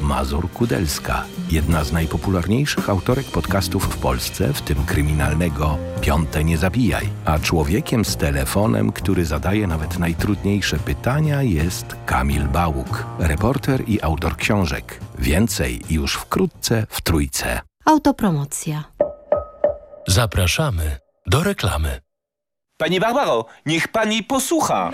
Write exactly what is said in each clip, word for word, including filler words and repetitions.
Mazur-Kudelska, jedna z najpopularniejszych autorek podcastów w Polsce, w tym kryminalnego Piąte nie zabijaj. A człowiekiem z telefonem, który zadaje nawet najtrudniejsze pytania, jest Kamil Bałuk, reporter i autor książek. Więcej już wkrótce w Trójce. Autopromocja. Zapraszamy do reklamy. Pani Barbaro, niech pani posłucha.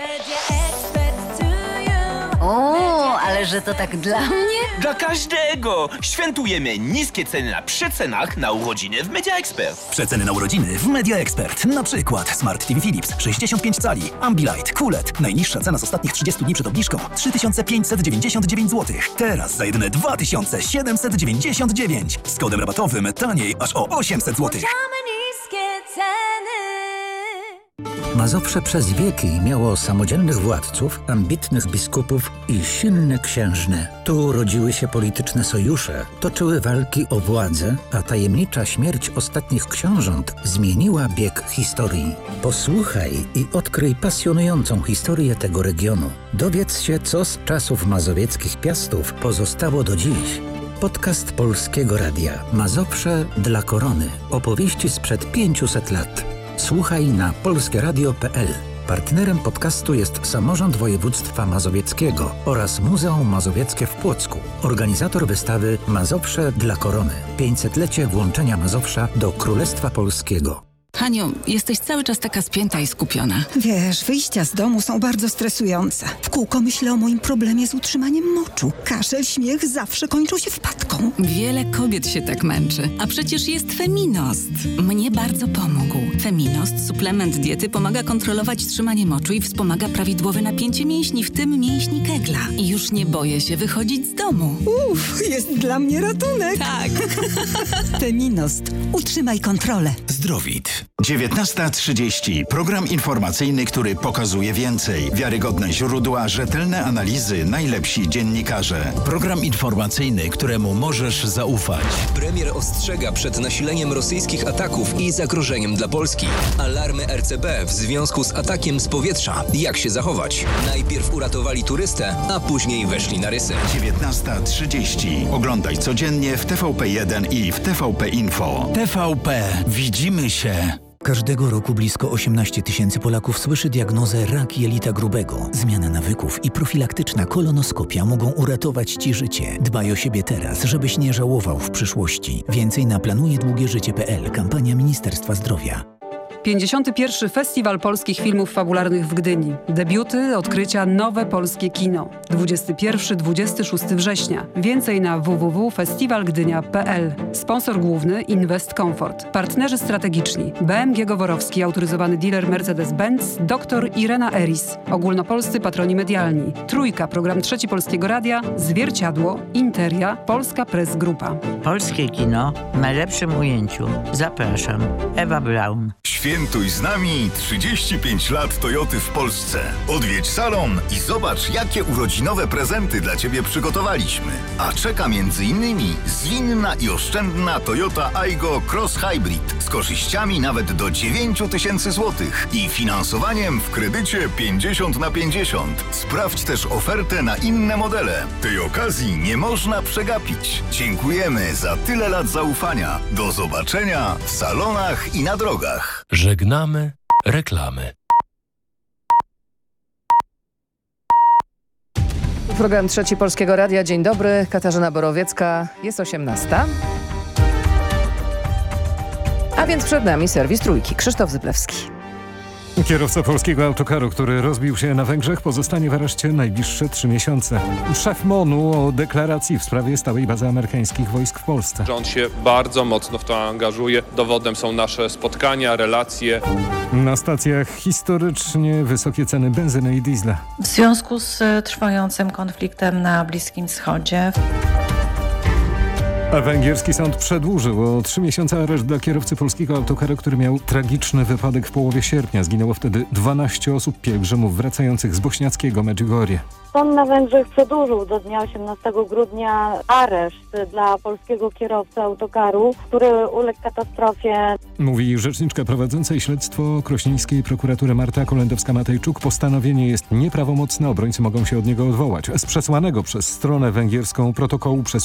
O, ale że to tak dla mnie? Dla każdego! Świętujemy niskie ceny na przecenach na urodziny w Media Expert. Przeceny na urodziny w Media Expert. Na przykład Smart T V Philips sześćdziesiąt pięć cali, Ambilight, Q L E D. Najniższa cena z ostatnich trzydziestu dni przed obniżką trzy tysiące pięćset dziewięćdziesiąt dziewięć złotych. Teraz za jedyne dwa tysiące siedemset dziewięćdziesiąt dziewięć. Z kodem rabatowym taniej aż o osiemset złotych. Mazowsze przez wieki miało samodzielnych władców, ambitnych biskupów i silne księżne. Tu rodziły się polityczne sojusze, toczyły walki o władzę, a tajemnicza śmierć ostatnich książąt zmieniła bieg historii. Posłuchaj i odkryj pasjonującą historię tego regionu. Dowiedz się, co z czasów mazowieckich piastów pozostało do dziś. Podcast Polskiego Radia. Mazowsze dla korony. Opowieści sprzed pięciuset lat. Słuchaj na polskieradio kropka p l. Partnerem podcastu jest Samorząd Województwa Mazowieckiego oraz Muzeum Mazowieckie w Płocku. Organizator wystawy Mazowsze dla korony. pięćsetlecie włączenia Mazowsza do Królestwa Polskiego. Haniu, jesteś cały czas taka spięta i skupiona. Wiesz, wyjścia z domu są bardzo stresujące. W kółko myślę o moim problemie z utrzymaniem moczu. Kaszel, śmiech zawsze kończą się wpadką. Wiele kobiet się tak męczy. A przecież jest Feminost. Mnie bardzo pomógł. Feminost, suplement diety, pomaga kontrolować trzymanie moczu i wspomaga prawidłowe napięcie mięśni, w tym mięśni kegla. I już nie boję się wychodzić z domu. Uff, jest dla mnie ratunek. Tak. Feminost. Utrzymaj kontrolę. Zdrowit. dziewiętnasta trzydzieści. Program informacyjny, który pokazuje więcej. Wiarygodne źródła, rzetelne analizy, najlepsi dziennikarze. Program informacyjny, któremu możesz zaufać. Premier ostrzega przed nasileniem rosyjskich ataków i zagrożeniem dla Polski. Alarmy R C B w związku z atakiem z powietrza. Jak się zachować? Najpierw uratowali turystę, a później weszli na rysy. dziewiętnasta trzydzieści. Oglądaj codziennie w T V P jeden i w T V P Info. T V P. Widzimy się. Każdego roku blisko osiemnaście tysięcy Polaków słyszy diagnozę rak jelita grubego. Zmiana nawyków i profilaktyczna kolonoskopia mogą uratować Ci życie. Dbaj o siebie teraz, żebyś nie żałował w przyszłości. Więcej na planuje długie życie kropka p l. Kampania Ministerstwa Zdrowia. pięćdziesiąty pierwszy Festiwal Polskich Filmów Fabularnych w Gdyni. Debiuty, odkrycia, nowe polskie kino. dwudziestego pierwszego do dwudziestego szóstego września. Więcej na w w w kropka festiwalgdynia kropka p l. Sponsor główny Invest Comfort. Partnerzy strategiczni B M G Goworowski, autoryzowany dealer Mercedes-Benz, dr Irena Eris. Ogólnopolscy patroni medialni. Trójka, program Trzeci Polskiego Radia, Zwierciadło, Interia, Polska Press Grupa. Polskie kino w najlepszym ujęciu. Zapraszam. Ewa Braun. Świętuj z nami trzydzieści pięć lat Toyoty w Polsce. Odwiedź salon i zobacz, jakie urodzinowe prezenty dla Ciebie przygotowaliśmy. A czeka między innymi zwinna i oszczędna Toyota Aygo Cross Hybrid z korzyściami nawet do dziewięć tysięcy złotych i finansowaniem w kredycie pięćdziesiąt na pięćdziesiąt. Sprawdź też ofertę na inne modele. Tej okazji nie można przegapić. Dziękujemy za tyle lat zaufania. Do zobaczenia w salonach i na drogach. Żegnamy reklamy. Program Trzeci Polskiego Radia. Dzień dobry. Katarzyna Borowiecka. Jest osiemnasta. A więc przed nami serwis Trójki. Krzysztof Zyblewski. Kierowca polskiego autokaru, który rozbił się na Węgrzech, pozostanie w areszcie najbliższe trzy miesiące. Szef MONU o deklaracji w sprawie stałej bazy amerykańskich wojsk w Polsce. Rząd się bardzo mocno w to angażuje. Dowodem są nasze spotkania, relacje. Na stacjach historycznie wysokie ceny benzyny i diesla. W związku z trwającym konfliktem na Bliskim Wschodzie. A węgierski sąd przedłużył o trzy miesiące areszt dla kierowcy polskiego autokaru, który miał tragiczny wypadek w połowie sierpnia. Zginęło wtedy dwanaście osób, pielgrzymów wracających z bośniackiego Medjugorje. Sąd na Węgrzech przedłużył do dnia osiemnastego grudnia areszt dla polskiego kierowcy autokaru, który uległ katastrofie. Mówi rzeczniczka prowadzącej śledztwo krośnieńskiej prokuratury Marta Kolendowska-Matejczuk. Postanowienie jest nieprawomocne, obrońcy mogą się od niego odwołać. Z przesłanego przez stronę węgierską protokołu przez